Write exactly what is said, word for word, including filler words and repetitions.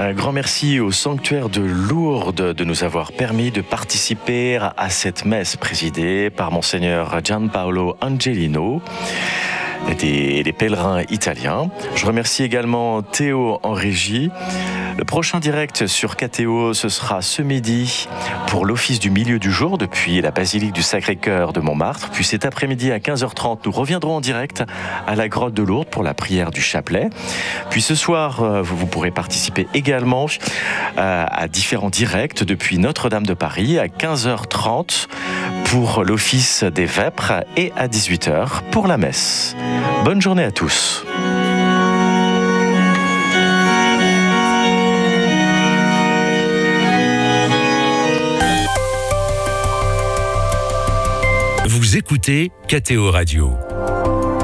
Un grand merci au sanctuaire de Lourdes de nous avoir permis de participer à cette messe présidée par Monseigneur Gianpaolo Angelino et des, des pèlerins italiens. Je remercie également Théo en régie. Le prochain direct sur K T O, ce sera ce midi pour l'office du milieu du jour depuis la basilique du Sacré-Cœur de Montmartre. Puis cet après-midi à quinze heures trente, nous reviendrons en direct à la grotte de Lourdes pour la prière du chapelet. Puis ce soir, vous pourrez participer également à différents directs depuis Notre-Dame de Paris à quinze heures trente pour l'office des Vêpres et à dix-huit heures pour la messe. Bonne journée à tous. Vous écoutez K T O Radio.